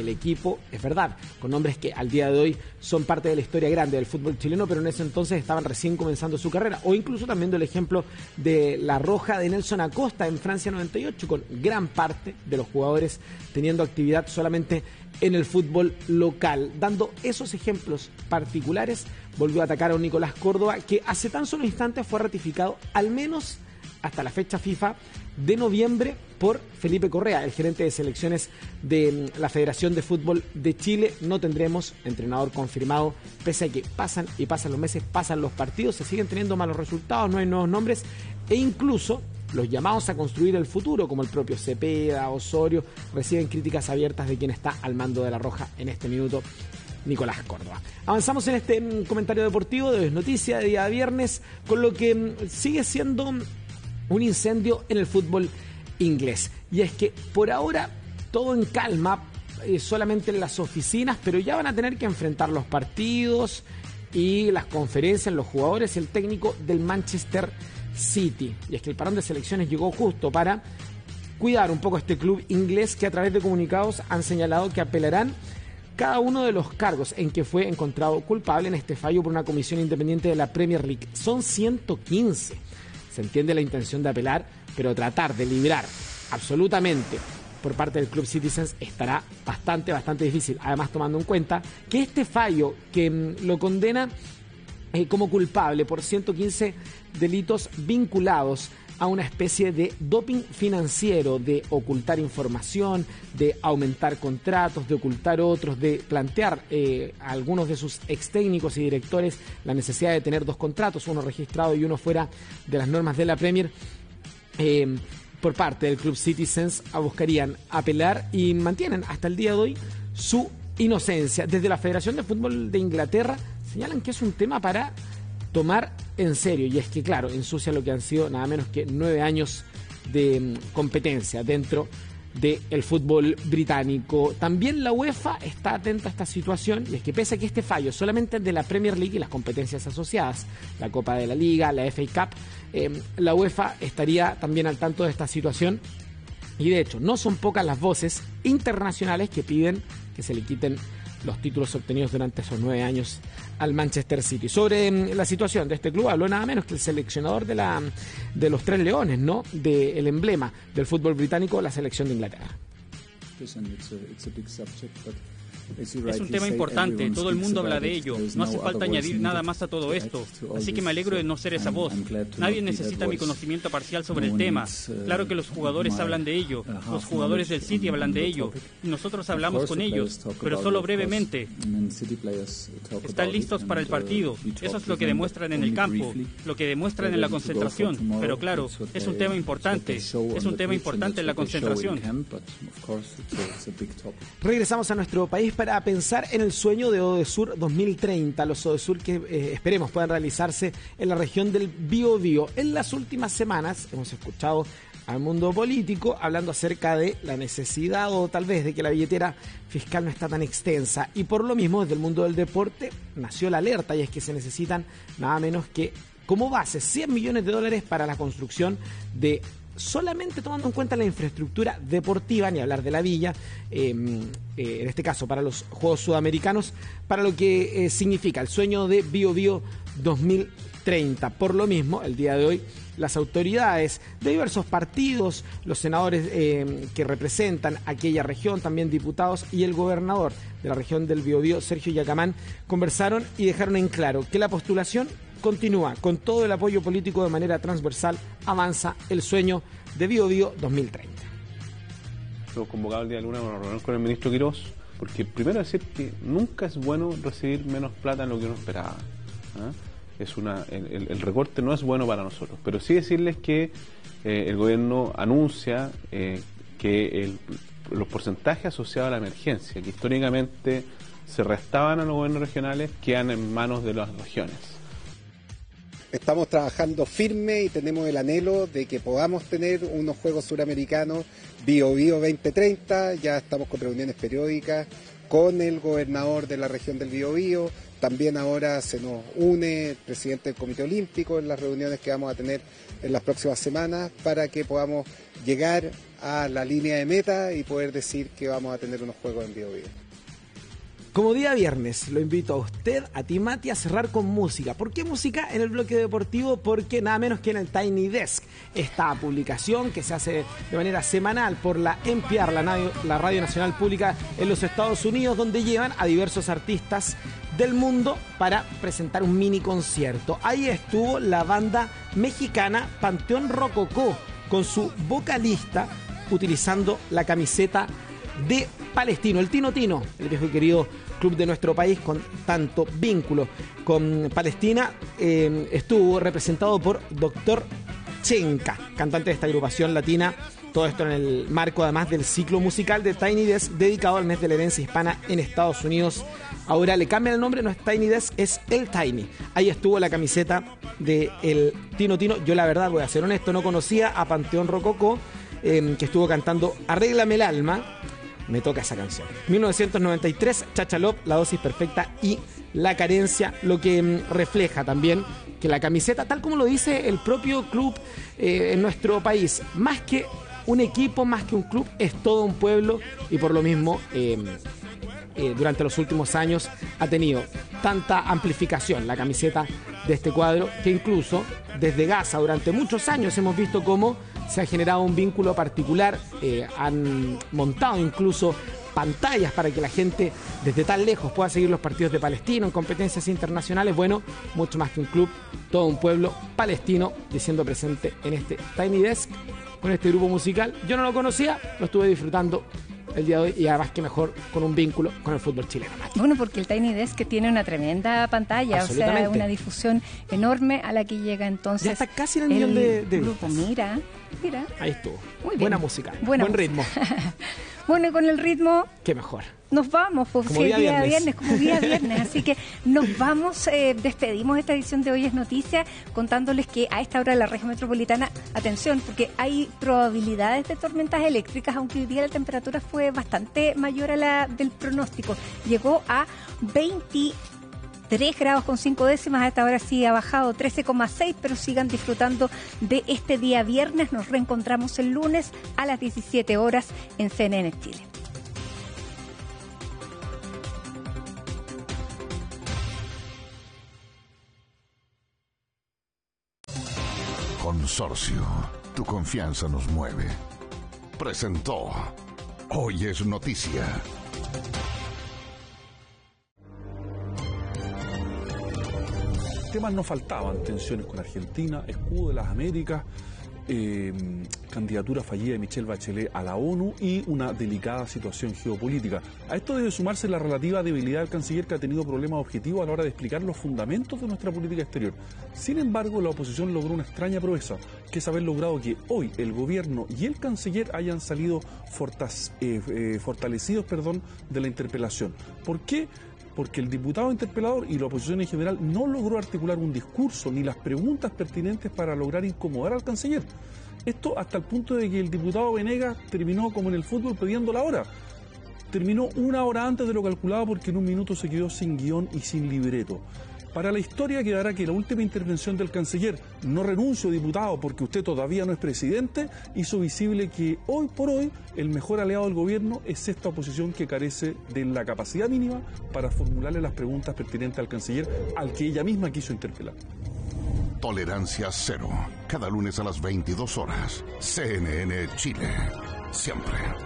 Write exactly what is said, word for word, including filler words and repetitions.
el equipo, es verdad, con nombres que al día de hoy son parte de la historia grande del fútbol chileno, pero en ese entonces estaban recién comenzando su carrera. O incluso también del ejemplo de la Roja de Nelson Acosta en Francia noventa y ocho, con gran parte de los jugadores teniendo actividad solamente en el fútbol local. Dando esos ejemplos particulares, volvió a atacar a un Nicolás Córdoba que hace tan solo instantes fue ratificado al menos hasta la fecha FIFA de noviembre por Felipe Correa, el gerente de selecciones de la Federación de Fútbol de Chile. No tendremos entrenador confirmado, pese a que pasan y pasan los meses, pasan los partidos, se siguen teniendo malos resultados, no hay nuevos nombres e incluso los llamados a construir el futuro, como el propio Cepeda, Osorio, reciben críticas abiertas de quien está al mando de la Roja en este minuto, Nicolás Córdoba. Avanzamos en este mm, comentario deportivo de Noticia de día viernes, con lo que mm, sigue siendo un incendio en el fútbol inglés. Y es que por ahora todo en calma, eh, solamente en las oficinas, pero ya van a tener que enfrentar los partidos y las conferencias, los jugadores y el técnico del Manchester City. Y es que el parón de selecciones llegó justo para cuidar un poco a este club inglés, que a través de comunicados han señalado que apelarán cada uno de los cargos en que fue encontrado culpable en este fallo por una comisión independiente de la Premier League. Son ciento quince. Se entiende la intención de apelar, pero tratar de librar absolutamente por parte del Club Citizens estará bastante, bastante difícil. Además, tomando en cuenta que este fallo que mm, lo condena eh, como culpable por ciento quince delitos vinculados a una especie de doping financiero, de ocultar información, de aumentar contratos, de ocultar otros, de plantear eh, a algunos de sus ex técnicos y directores la necesidad de tener dos contratos, uno registrado y uno fuera de las normas de la Premier. Eh, por parte del Club Citizens buscarían apelar y mantienen hasta el día de hoy su inocencia. Desde la Federación de Fútbol de Inglaterra señalan que es un tema para tomar en serio, y es que claro, ensucia lo que han sido nada menos que nueve años de um, competencia dentro del fútbol británico. También la UEFA está atenta a esta situación, y es que pese a que este fallo solamente es de la Premier League y las competencias asociadas, la Copa de la Liga, la F A Cup, eh, la UEFA estaría también al tanto de esta situación, y de hecho no son pocas las voces internacionales que piden que se le quiten los títulos obtenidos durante esos nueve años al Manchester City. Sobre la situación de este club habló nada menos que el seleccionador de la de los Tres Leones, ¿no? Del emblema del fútbol británico, la selección de Inglaterra. Es un tema importante, todo el mundo habla de ello, no hace falta añadir nada más a todo esto, así que me alegro de no ser esa voz. Nadie necesita mi conocimiento parcial sobre el tema. Claro que los jugadores hablan de ello, los jugadores del City hablan de ello, y nosotros hablamos con ellos, pero solo brevemente. Están listos para el partido, eso es lo que demuestran en el campo, lo que demuestran en la concentración, pero claro, es un tema importante, es un tema importante en la concentración. Regresamos a nuestro país para pensar en el sueño de Odesur dos mil treinta, los Odesur que eh, esperemos puedan realizarse en la región del Biobío. En las últimas semanas hemos escuchado al mundo político hablando acerca de la necesidad o tal vez de que la billetera fiscal no está tan extensa, y por lo mismo desde el mundo del deporte nació la alerta, y es que se necesitan nada menos que como base cien millones de dólares para la construcción de, solamente tomando en cuenta la infraestructura deportiva, ni hablar de la villa, eh, eh, en este caso para los Juegos Sudamericanos, para lo que eh, significa el sueño de Biobío dos mil treinta. Por lo mismo, el día de hoy, las autoridades de diversos partidos, los senadores eh, que representan aquella región, también diputados, y el gobernador de la región del Biobío, Sergio Yacamán, conversaron y dejaron en claro que la postulación continúa con todo el apoyo político de manera transversal. Avanza el sueño de Biobío dos mil treinta. Hemos convocado el día de lunes a una reunión con el ministro Quirós, porque primero decir que nunca es bueno recibir menos plata en lo que uno esperaba, ¿eh? Es una, el, el, el recorte no es bueno para nosotros, pero sí decirles que eh, el gobierno anuncia eh, que el, los porcentajes asociados a la emergencia, que históricamente se restaban a los gobiernos regionales, quedan en manos de las regiones. Estamos trabajando firme y tenemos el anhelo de que podamos tener unos Juegos Suramericanos Biobío veinte treinta. Ya estamos con reuniones periódicas con el gobernador de la región del Biobío. También ahora se nos une el presidente del Comité Olímpico en las reuniones que vamos a tener en las próximas semanas para que podamos llegar a la línea de meta y poder decir que vamos a tener unos Juegos en Biobío. Como día viernes, lo invito a usted, a ti, Mati, a cerrar con música. ¿Por qué música en el bloque deportivo? Porque nada menos que en el Tiny Desk, esta publicación que se hace de manera semanal por la N P R, la, radio, la Radio Nacional Pública en los Estados Unidos, donde llevan a diversos artistas del mundo para presentar un mini concierto. Ahí estuvo la banda mexicana Panteón Rococó con su vocalista utilizando la camiseta de Palestino, el Tino Tino, el viejo y querido club de nuestro país con tanto vínculo con Palestina. Eh, estuvo representado por Doctor Chenka, cantante de esta agrupación latina. Todo esto en el marco además del ciclo musical de Tiny Desk dedicado al mes de la herencia hispana en Estados Unidos. Ahora le cambian el nombre, no es Tiny Desk, es El Tiny. Ahí estuvo la camiseta de el Tino Tino. Yo la verdad, voy a ser honesto, no conocía a Panteón Rococó, eh, que estuvo cantando Arréglame el alma. Me toca esa canción. mil novecientos noventa y tres, Chachalop, La dosis perfecta y La carencia, lo que mm, refleja también que la camiseta, tal como lo dice el propio club eh, en nuestro país, más que un equipo, más que un club, es todo un pueblo y por lo mismo eh, eh, durante los últimos años ha tenido tanta amplificación la camiseta de este cuadro que incluso desde Gaza durante muchos años hemos visto cómo se ha generado un vínculo particular, eh, han montado incluso pantallas para que la gente desde tan lejos pueda seguir los partidos de Palestino en competencias internacionales. Bueno, mucho más que un club, todo un pueblo palestino diciendo presente en este Tiny Desk con este grupo musical. Yo no lo conocía, lo estuve disfrutando el día de hoy y además que mejor con un vínculo con el fútbol chileno. Bueno, porque el Tiny Desk tiene una tremenda pantalla, o sea, una difusión enorme a la que llega entonces. Ya está casi en el, el millón de, de grupo. Mira, mira. Ahí estuvo. Muy bien. Buena música, Buena buen música. ritmo. Bueno, y con el ritmo... Qué mejor. Nos vamos, pues como sí, día, día viernes. viernes, como día viernes. Así que nos vamos, eh, despedimos esta edición de Hoy es Noticia contándoles que a esta hora de la región metropolitana, atención, porque hay probabilidades de tormentas eléctricas, aunque hoy día la temperatura fue bastante mayor a la del pronóstico. Llegó a veintitrés grados con cinco décimas, a esta hora sí ha bajado trece coma seis, pero sigan disfrutando de este día viernes. Nos reencontramos el lunes a las diecisiete horas en C N N Chile. Consorcio, tu confianza nos mueve. Presentó Hoy es Noticia. Temas no faltaban: tensiones con Argentina, escudo de las Américas, eh, candidatura fallida de Michelle Bachelet a la ONU y una delicada situación geopolítica. A esto debe sumarse la relativa debilidad del canciller, que ha tenido problemas objetivos a la hora de explicar los fundamentos de nuestra política exterior. Sin embargo, la oposición logró una extraña proeza, que es haber logrado que hoy el gobierno y el canciller hayan salido fortas, eh, eh, fortalecidos perdón, de la interpelación. ¿Por qué? Porque el diputado interpelador y la oposición en general no logró articular un discurso ni las preguntas pertinentes para lograr incomodar al canciller. Esto hasta el punto de que el diputado Venegas terminó como en el fútbol pidiendo la hora. Terminó una hora antes de lo calculado porque en un minuto se quedó sin guión y sin libreto. Para la historia quedará que la última intervención del canciller, no renuncio diputado porque usted todavía no es presidente, hizo visible que hoy por hoy el mejor aliado del gobierno es esta oposición que carece de la capacidad mínima para formularle las preguntas pertinentes al canciller, al que ella misma quiso interpelar. Tolerancia cero. Cada lunes a las veintidós horas. C N N Chile. Siempre.